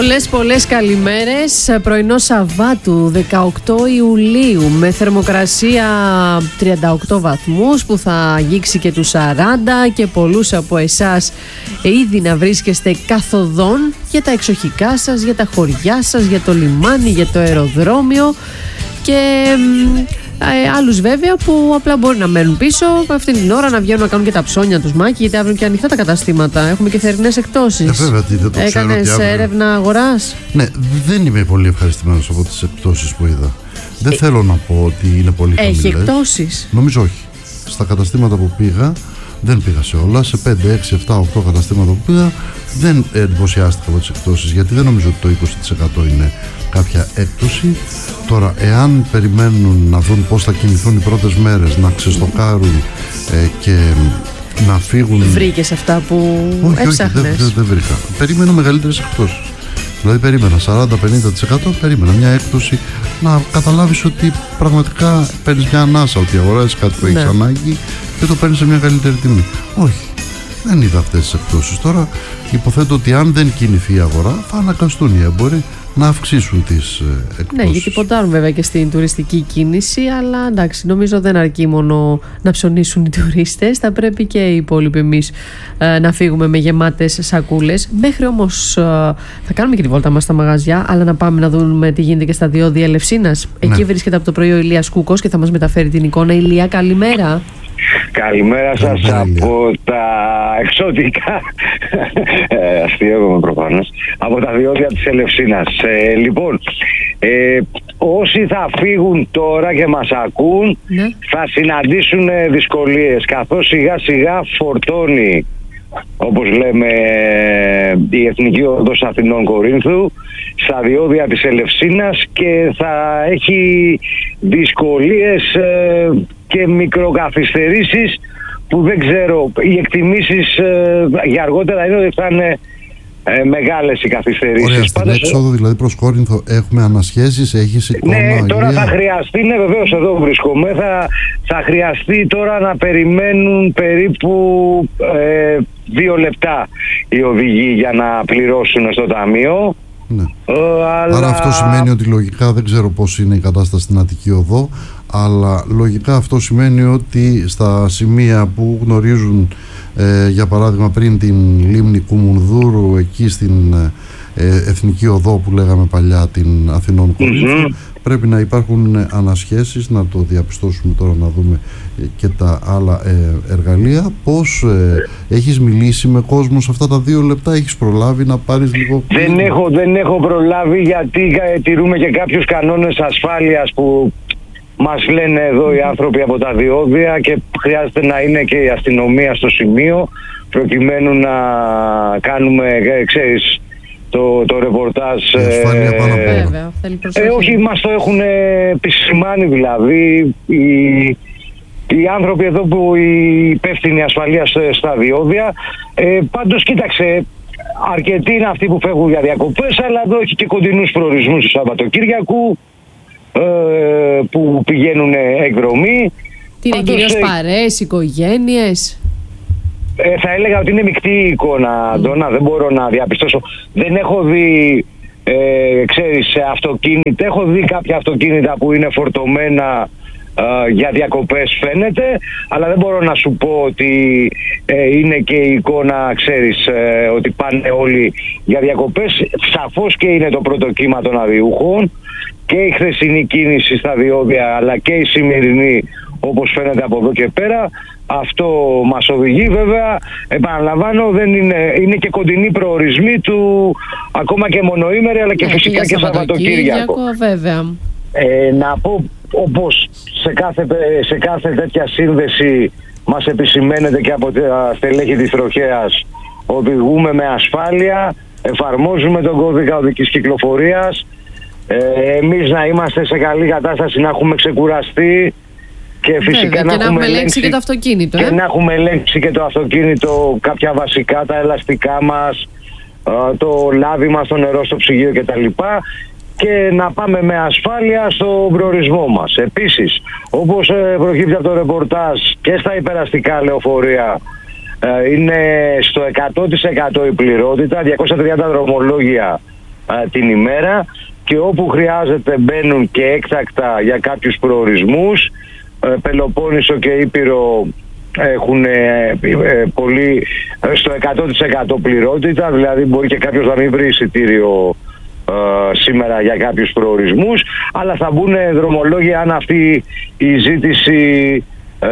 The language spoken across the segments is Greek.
Πολλές καλημέρες. Πρωινό Σαββάτου 18 Ιουλίου με θερμοκρασία 38 βαθμούς που θα αγγίξει και τους 40 και πολλούς από εσάς ήδη να βρίσκεστε καθοδόν για τα εξοχικά σας, για τα χωριά σας, για το λιμάνι, για το αεροδρόμιο και άλλους βέβαια που απλά μπορεί να μένουν πίσω αυτήν την ώρα, να βγαίνουν να κάνουν και τα ψώνια τους, Μάκη, γιατί αύριο και ανοιχτά τα καταστήματα. Έχουμε και θερινές εκτόσεις. Βέβαια, δεν το Έκανες έρευνα αγοράς? Ναι, δεν είμαι πολύ ευχαριστημένος από τις εκτόσεις που είδα. Δεν θέλω να πω ότι είναι πολύ χαμηλές. Έχει εκτόσεις? Νομίζω όχι. Στα καταστήματα που πήγα, δεν πήγα σε όλα, σε 5, 6, 7, 8 καταστήματα που πήγα, δεν εντυπωσιάστηκα από τις εκτόσεις, γιατί δεν νομίζω ότι το 20% είναι κάποια έκπτωση. Τώρα, εάν περιμένουν να δουν πώς θα κινηθούν οι πρώτες μέρες, να ξεστοκάρουν και να φύγουν... Βρήκες αυτά που έψαχνες? Όχι, δεν βρήκα. Περίμενα μεγαλύτερες εκτόσεις. Δηλαδή περίμενα 40-50%, περίμενα μια έκπτωση, να καταλάβεις ότι πραγματικά παίρνεις μια ανάσα, ότι αγοράζεις κάτι που έχεις ανάγκη και το παίρνεις σε μια καλύτερη τιμή. Όχι, δεν είδα αυτές τις εκπτώσεις. Τώρα υποθέτω ότι αν δεν κινηθεί η αγορά, θα αναγκαστούν οι έμποροι να αυξήσουν τις εκπτώσεις. Ναι, γιατί ποντάρουν βέβαια και στην τουριστική κίνηση, αλλά εντάξει, νομίζω δεν αρκεί μόνο να ψωνίσουν οι τουρίστες, θα πρέπει και οι υπόλοιποι εμείς να φύγουμε με γεμάτες σακούλες. Μέχρι όμως θα κάνουμε και τη βόλτα μας στα μαγαζιά, αλλά να πάμε να δούμε τι γίνεται και στα διόδια Ελευσίνας. Εκεί βρίσκεται από το πρωί ο Ηλίας Κούκος και θα μας μεταφέρει την εικόνα. Ηλία, καλημέρα. Καλημέρα σας από τα εξωτικά, αστείευομαι προφανώς, από τα διόδια της Ελευσίνας. Λοιπόν, όσοι θα φύγουν τώρα και μας ακούν, θα συναντήσουν δυσκολίες, καθώς σιγά σιγά φορτώνει, όπως λέμε, η Εθνική Οδός Αθηνών Κορίνθου στα διόδια της Ελευσίνας και θα έχει δυσκολίες και μικροκαθυστερήσεις που δεν ξέρω. Οι εκτιμήσεις για αργότερα είναι ότι θα είναι μεγάλες οι καθυστερήσεις. Ωραία, στην έξοδο δηλαδή προς Κόρινθο έχουμε ανασχέσεις, έχεις εικόνα? Ναι, τώρα θα χρειαστεί, ναι βεβαίως εδώ βρίσκομαι, θα χρειαστεί τώρα να περιμένουν περίπου 2 λεπτά οι οδηγοί για να πληρώσουν στο ταμείο. Ναι. Άρα αυτό σημαίνει ότι λογικά, δεν ξέρω πώς είναι η κατάσταση στην Αττική Οδό, αλλά λογικά αυτό σημαίνει ότι στα σημεία που γνωρίζουν, για παράδειγμα πριν την λίμνη Κουμουνδούρου, εκεί στην Εθνική Οδό που λέγαμε παλιά, την Αθηνών Κορίνθου, πρέπει να υπάρχουν ανασχέσεις, να το διαπιστώσουμε τώρα, να δούμε και τα άλλα εργαλεία. Πώς έχεις μιλήσει με κόσμο σε αυτά τα 2 λεπτά, έχεις προλάβει να πάρεις λίγο? Δεν έχω προλάβει, γιατί τηρούμε και κάποιους κανόνες ασφάλειας που μας λένε εδώ οι άνθρωποι από τα διόδια και χρειάζεται να είναι και η αστυνομία στο σημείο προκειμένου να κάνουμε, ξέρεις, το ρεπορτάζ. Ασφάλεια πάνω από όχι, μας το έχουν επισημάνει δηλαδή οι άνθρωποι εδώ που οι υπεύθυνοι ασφαλείας στα διόδια. Πάντως κοίταξε, αρκετοί είναι αυτοί που φεύγουν για διακοπές, αλλά εδώ έχει και κοντινούς προορισμούς του Σαββατοκύριακου που πηγαίνουν εκδρομή. Τι είναι, κυρίως παρέες, οικογένειες? Θα έλεγα ότι είναι μεικτή η εικόνα, Αντώνα, δεν μπορώ να διαπιστώσω. Δεν έχω δει, ξέρεις, αυτοκίνητα. Έχω δει κάποια αυτοκίνητα που είναι φορτωμένα για διακοπές φαίνεται, αλλά δεν μπορώ να σου πω ότι είναι και η εικόνα, ξέρεις, ότι πάνε όλοι για διακοπές. Σαφώς και είναι το πρώτο κύμα των αδιούχων και η χθεσινή κίνηση στα διόδια, αλλά και η σημερινή, όπως φαίνεται από εδώ και πέρα. Αυτό μας οδηγεί, βέβαια, επαναλαμβάνω, δεν είναι και κοντινοί προορισμοί του, ακόμα και μονοήμερη, αλλά και φυσικά και Σαββατοκύριακο. Βέβαια. Να πω, όπως σε κάθε τέτοια σύνδεση μας επισημαίνεται και από τα στελέχη της τροχέας, οδηγούμε με ασφάλεια, εφαρμόζουμε τον κώδικα οδικής κυκλοφορίας, εμείς να είμαστε σε καλή κατάσταση, να έχουμε ξεκουραστεί και φυσικά να έχουμε ελέγξει και το αυτοκίνητο. Και να έχουμε ελέγξει και το αυτοκίνητο, κάποια βασικά, τα ελαστικά μας, το λάδι μας, το νερό στο ψυγείο κτλ. Και να πάμε με ασφάλεια στον προορισμό μας. Επίσης, όπως προκύπτει από το ρεπορτάζ, και στα υπεραστικά λεωφορεία είναι στο 100% η πληρότητα, 230 δρομολόγια την ημέρα, και όπου χρειάζεται μπαίνουν και έκτακτα για κάποιους προορισμούς. Πελοπόννησο και Ήπειρο έχουν πολύ στο 100% πληρότητα, δηλαδή μπορεί και κάποιος να μην βρει εισιτήριο σήμερα για κάποιους προορισμούς, αλλά θα μπουν δρομολόγοι αν αυτή η ζήτηση,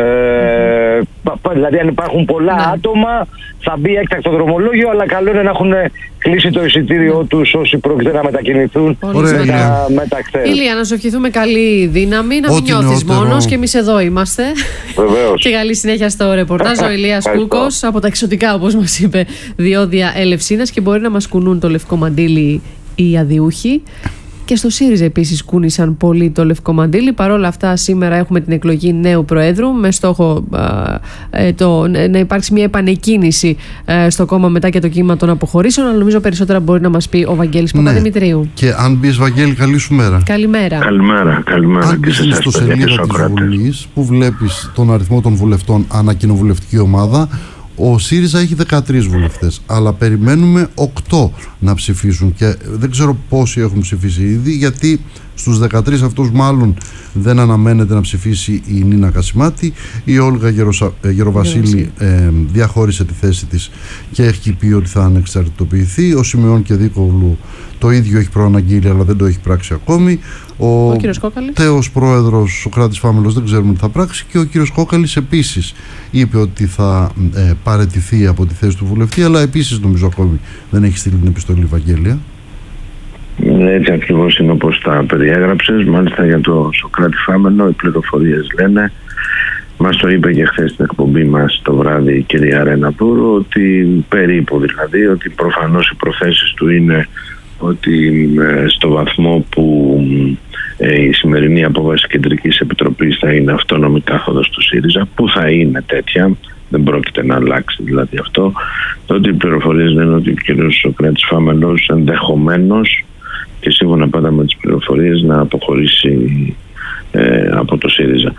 δηλαδή αν υπάρχουν πολλά άτομα θα μπει έκτακτο δρομολόγιο, αλλά καλό είναι να έχουν κλείσει το εισιτήριό τους όσοι πρόκειται να μετακινηθούν μεταξύ. Ηλία, να σου ευχηθούμε καλή δύναμη, να μην νιώθεις μόνος, και εμείς εδώ είμαστε. Βεβαίως. Και καλή συνέχεια στο ρεπορτάζ. Ο Ηλίας Κούκος από τα εξωτικά, όπως μας είπε, διόδια Ελευσίνας, και μπορεί να μας κουνούν το λευκό μαντίλι οι αδιούχοι. Και στο ΣΥΡΙΖΑ επίσης κούνησαν πολύ το λευκό μαντίλι. Παρ' όλα αυτά, σήμερα έχουμε την εκλογή νέου Προέδρου με στόχο να υπάρξει μια επανεκκίνηση στο κόμμα μετά και το κύμα των αποχωρήσεων. Αλλά νομίζω περισσότερα μπορεί να μας πει ο Βαγγέλης Παπαδημητρίου. Και αν μπεις, Βαγγέλη, καλή σου μέρα. Καλημέρα. Καλημέρα. Αν μπεις στο σελίδα της Βουλής, που βλέπεις τον αριθμό των βουλευτών ανά κοινοβουλευτική ομάδα, ο ΣΥΡΙΖΑ έχει 13 βουλευτές, αλλά περιμένουμε 8 να ψηφίσουν, και δεν ξέρω πόσοι έχουν ψηφίσει ήδη, γιατί στους 13 αυτούς μάλλον δεν αναμένεται να ψηφίσει η Νίνα Κασιμάτη. Η Όλγα Γεροβασίλη διαχώρισε τη θέση της και έχει πει ότι θα ανεξαρτητοποιηθεί. Ο Σιμεών Κεδίκογλου το ίδιο έχει προαναγγείλει, αλλά δεν το έχει πράξει ακόμη. Ο κύριος Κόκαλης, τέος πρόεδρος Σωκράτης Φάμελος, δεν ξέρουμε τι θα πράξει, και ο κύριος Κόκαλης επίσης είπε ότι θα παραιτηθεί από τη θέση του βουλευτή, αλλά επίσης νομίζω ακόμη δεν έχει στείλει την επιστολή, Βαγγέλια. Έτσι ακριβώς είναι όπως τα περιέγραψες. Μάλιστα για το Σωκράτη Φάμελο οι πληροφορίες λένε, μας το είπε και χθες στην εκπομπή μας το βράδυ η κυρία Ρενατούρου, ότι περίπου δηλαδή, ότι προφανώς οι προθέσεις του είναι ότι στο βαθμό που η σημερινή απόφαση της Κεντρικής Επιτροπής θα είναι αυτόνομη κάθοδος του ΣΥΡΙΖΑ, που θα είναι τέτοια, δεν πρόκειται να αλλάξει δηλαδή αυτό, τότε οι πληροφορίες λένε ότι ο κ. Σωκράτης Φάμελος ενδεχομένως, και σύμφωνα πάντα με τις πληροφορίες, να αποχωρήσει από το ΣΥΡΙΖΑ.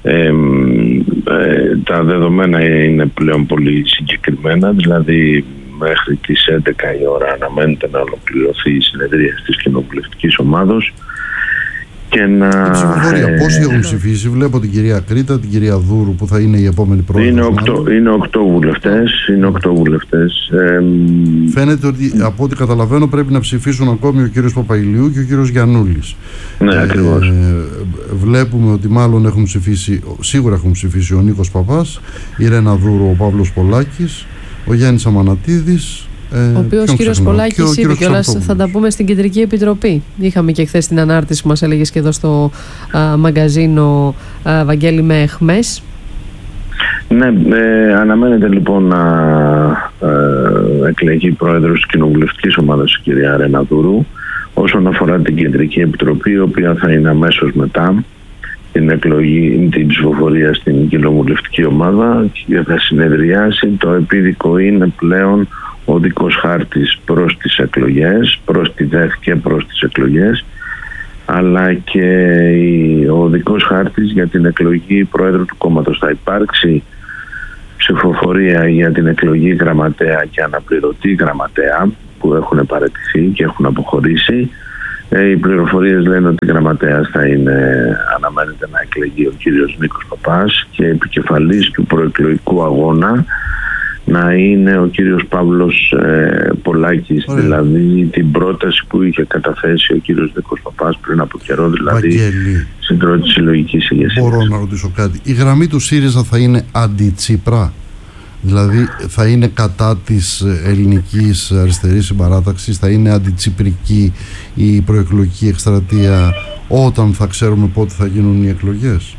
Τα δεδομένα είναι πλέον πολύ συγκεκριμένα, δηλαδή μέχρι τις 11 η ώρα αναμένεται να ολοκληρωθεί η συνεδρία της κοινοβουλευτικής ομάδος και να... Πόσοι έχουν ψηφίσει? Βλέπω την κυρία Κρήτα, την κυρία Δούρου που θα είναι η επόμενη πρόεδρος. Είναι 8 βουλευτές. Φαίνεται ότι από ό,τι καταλαβαίνω πρέπει να ψηφίσουν ακόμη ο κύριος Παπαϊλιού και ο κύριος Γιαννούλης. Ναι, ακριβώς. Βλέπουμε ότι μάλλον έχουν ψηφίσει, σίγουρα έχουν ψηφίσει ο Νίκος Παπάς, η Ρένα Δούρου, ο Παύλος Πολάκης, ο Γιάννης Αμανατίδης, ο οποίος κύριος Πολάκης είπε κιόλας θα τα πούμε στην Κεντρική Επιτροπή. Είχαμε και χθες την ανάρτηση που μας έλεγες και εδώ στο μαγκαζίνο, Βαγγέλη, με εχμές. Ναι, αναμένεται λοιπόν να εκλεγεί πρόεδρος της κοινοβουλευτικής ομάδας η κυρία Ρένα Δούρου. Όσον αφορά την Κεντρική Επιτροπή, η οποία θα είναι αμέσως μετά την εκλογή, την ψηφοφορία στην κοινοβουλευτική ομάδα, και θα συνεδριάσει, το επίδικο είναι πλέον ο δικός χάρτης προς τις εκλογές, προς τη ΔΕΘ και προς τις εκλογές, αλλά και ο δικός χάρτης για την εκλογή Προέδρου του κόμματος. Θα υπάρξει ψηφοφορία για την εκλογή γραμματέα και αναπληρωτή γραμματέα που έχουν παραιτηθεί και έχουν αποχωρήσει. Οι πληροφορίες λένε ότι γραμματέας θα αναμένεται να εκλεγεί ο κύριος Νίκος Παπάς και επικεφαλής του προεκλογικού αγώνα να είναι ο κύριος Παύλος Πολάκης. Δηλαδή την πρόταση που είχε καταθέσει ο κύριος Νίκος Παπάς πριν από καιρό, δηλαδή στην πρώτη συλλογική ηγεσία. Μπορώ να ρωτήσω κάτι? Η γραμμή του ΣΥΡΙΖΑ θα είναι αντι-Τσίπρα? Δηλαδή θα είναι κατά της ελληνικής αριστερής συμπαράταξης, θα είναι αντιτσιπρική η προεκλογική εκστρατεία όταν θα ξέρουμε πότε θα γίνουν οι εκλογές?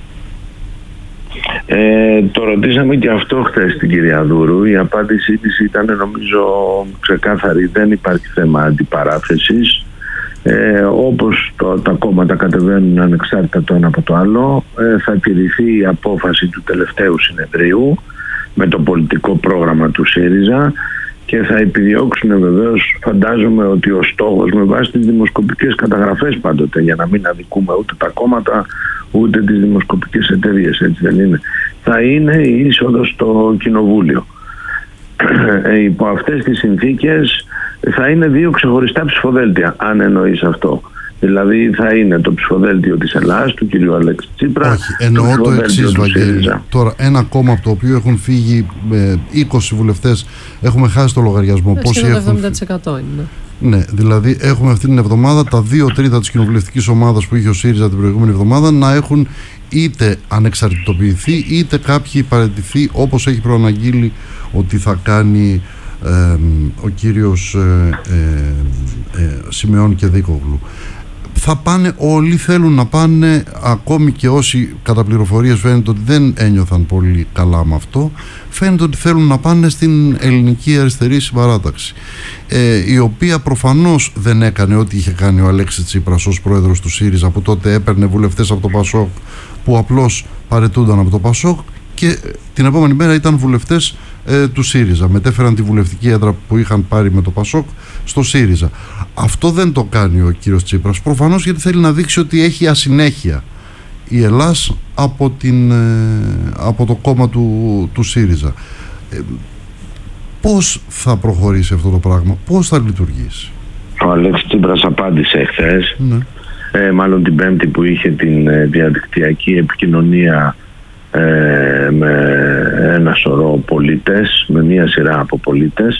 Το ρωτήσαμε και αυτό χθες στην κυρία Δούρου. Η απάντησή της ήταν νομίζω ξεκάθαρη. Δεν υπάρχει θέμα αντιπαράθεσης. Όπως τα κόμματα κατεβαίνουν ανεξάρτητα το ένα από το άλλο, θα τηρηθεί η απόφαση του τελευταίου συνεδρίου με το πολιτικό πρόγραμμα του ΣΥΡΙΖΑ και θα επιδιώξουν βεβαίως, φαντάζομαι ότι ο στόχος, με βάση τις δημοσκοπικές καταγραφές πάντοτε, για να μην αδικούμε ούτε τα κόμματα ούτε τις δημοσκοπικές εταιρείες, έτσι δεν είναι, θα είναι η είσοδος στο κοινοβούλιο. Υπό αυτές τις συνθήκες θα είναι 2 ξεχωριστά ψηφοδέλτια, αν εννοείς αυτό. Δηλαδή θα είναι το ψηφοδέλτιο της Ελλάδας, του κ. Αλέξη Τσίπρα. Όχι, εννοώ το εξής, Βαγγέλη. Τώρα, ένα κόμμα από το οποίο έχουν φύγει 20 βουλευτές, έχουμε χάσει το λογαριασμό. Πόσοι έχουν... 70% είναι. Ναι, δηλαδή έχουμε αυτή την εβδομάδα τα 2/3 της κοινοβουλευτικής ομάδας που είχε ο ΣΥΡΙΖΑ την προηγούμενη εβδομάδα να έχουν είτε ανεξαρτητοποιηθεί είτε κάποιοι παραιτηθεί, όπως έχει προαναγγείλει ότι θα κάνει ο κύριος Σιμεών και Δίκογλου. Θα πάνε, όλοι θέλουν να πάνε, ακόμη και όσοι κατά πληροφορίες φαίνεται ότι δεν ένιωθαν πολύ καλά με αυτό, φαίνεται ότι θέλουν να πάνε στην Ελληνική Αριστερή Συμπαράταξη, η οποία προφανώς δεν έκανε ό,τι είχε κάνει ο Αλέξης Τσίπρας ως πρόεδρος του ΣΥΡΙΖΑ, που τότε έπαιρνε βουλευτές από το ΠΑΣΟΚ που απλώς παραιτούνταν από το ΠΑΣΟΚ και την επόμενη μέρα ήταν βουλευτές του ΣΥΡΙΖΑ. Μετέφεραν τη βουλευτική έδρα που είχαν πάρει με το ΠΑΣΟΚ στο ΣΥΡΙΖΑ. Αυτό δεν το κάνει ο κύριος Τσίπρας, προφανώς γιατί θέλει να δείξει ότι έχει ασυνέχεια η Ελλάς από το κόμμα του ΣΥΡΙΖΑ. Πώς θα προχωρήσει αυτό το πράγμα, πώς θα λειτουργήσει? Ο Αλέξης Τσίπρας απάντησε εχθές, μάλλον την Πέμπτη που είχε την διαδικτυακή επικοινωνία με ένα σωρό πολίτες, με μία σειρά από πολίτες.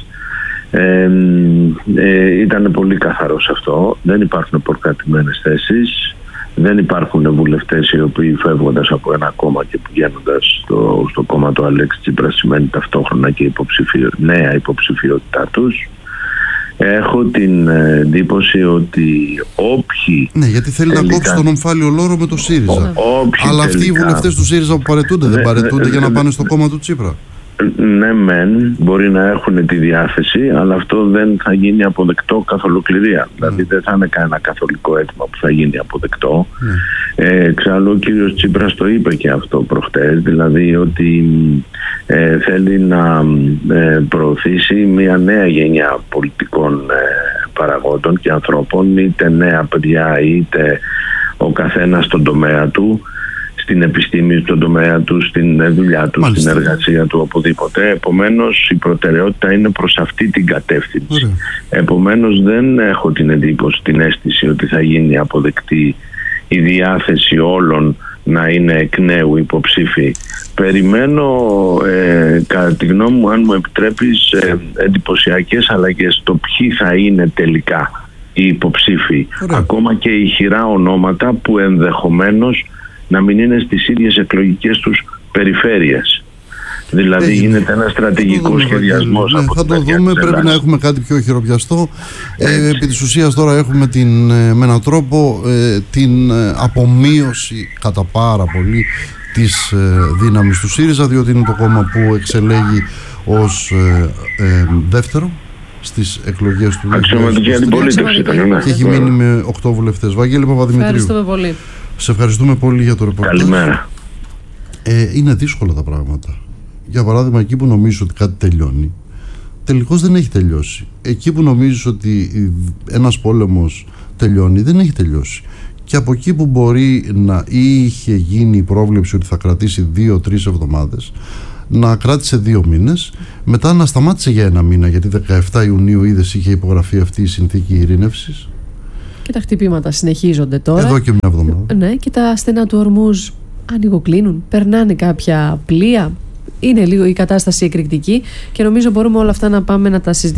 Ήταν πολύ καθαρό σε αυτό. Δεν υπάρχουν προκατημένες θέσεις, δεν υπάρχουν βουλευτές οι οποίοι φεύγοντας από ένα κόμμα και πηγαίνοντας στο κόμμα του Αλέξη Τσίπρα σημαίνει ταυτόχρονα και νέα υποψηφιότητά τους. Έχω την εντύπωση ότι όποιοι... Ναι, γιατί θέλει να κόψει τον ομφάλιο λόρο με το ΣΥΡΙΖΑ. Αλλά αυτοί οι βουλευτές του ΣΥΡΙΖΑ που παραιτούνται, δεν παραιτούνται για να πάνε στο κόμμα του Τσίπρα? Ναι, μεν μπορεί να έχουν τη διάθεση, αλλά αυτό δεν θα γίνει αποδεκτό καθ' ολοκληρία. Δηλαδή δεν θα είναι κανένα καθολικό αίτημα που θα γίνει αποδεκτό. Εξάλλου ο κύριος Τσίπρας το είπε και αυτό προχτές, δηλαδή ότι θέλει να προωθήσει μια νέα γενιά πολιτικών παραγόντων και ανθρώπων, είτε νέα παιδιά είτε ο καθένας στον τομέα του, στην επιστήμη, στον τομέα του, στην δουλειά του, στην εργασία του, οπουδήποτε. Επομένως η προτεραιότητα είναι προς αυτή την κατεύθυνση. Επομένως δεν έχω την εντύπωση, την αίσθηση ότι θα γίνει αποδεκτή η διάθεση όλων να είναι εκ νέου υποψήφοι. Περιμένω, κατά τη γνώμη μου, αν μου επιτρέπεις, εντυπωσιακές αλλαγές στο ποιοι θα είναι τελικά οι υποψήφοι. Ακόμα και ηχηρά ονόματα που ενδεχομένως να μην είναι στις ίδιες εκλογικές τους περιφέρειες. Δηλαδή γίνεται ένα στρατηγικό σχεδιασμός. Θα το δούμε, πρέπει να έχουμε κάτι πιο χειροπιαστό. Επί της ουσίας τώρα έχουμε με έναν τρόπο την απομείωση κατά πάρα πολύ της δύναμης του ΣΥΡΙΖΑ, διότι είναι το κόμμα που εξελέγει ως δεύτερο στις εκλογές του 2023 και έχει μείνει με 8 βουλευτές. Βαγγέλη Παπαδημητρίου, ευχαριστούμε πολύ. Σε ευχαριστούμε πολύ για το ρεπορτάζ. Καλημέρα. Είναι δύσκολα τα πράγματα. Για παράδειγμα, εκεί που νομίζεις ότι κάτι τελειώνει, τελικώς δεν έχει τελειώσει. Εκεί που νομίζεις ότι ένας πόλεμος τελειώνει, δεν έχει τελειώσει. Και από εκεί που μπορεί να είχε γίνει η πρόβλεψη ότι θα κρατήσει 2-3 εβδομάδες, να κράτησε 2 μήνες, μετά να σταμάτησε για 1 μήνα, γιατί 17 Ιουνίου είδες είχε υπογραφεί αυτή η συνθήκη ειρήνευσης. Και τα χτυπήματα συνεχίζονται τώρα. Εδώ και 1 εβδομάδα. Ναι, και τα στενά του Ορμούζ ανοιγοκλίνουν, περνάνε κάποια πλοία. Είναι λίγο η κατάσταση εκρηκτική και νομίζω μπορούμε όλα αυτά να πάμε να τα συζητήσουμε